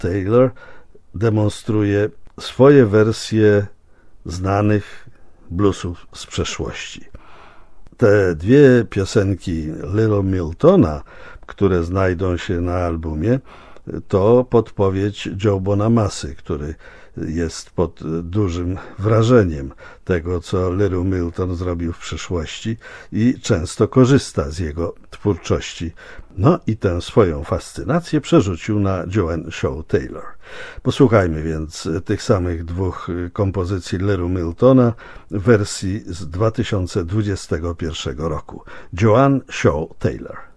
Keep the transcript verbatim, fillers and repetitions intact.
Taylor demonstruje swoje wersje znanych bluesów z przeszłości. Te dwie piosenki Little Miltona, które znajdą się na albumie, to podpowiedź Joe Bonamassy, który jest pod dużym wrażeniem tego, co Little Milton zrobił w przeszłości i często korzysta z jego twórczości. No i tę swoją fascynację przerzucił na Joanne Shaw Taylor. Posłuchajmy więc tych samych dwóch kompozycji Little Miltona w wersji z dwa tysiące dwudziestego pierwszego roku. Joanne Shaw Taylor.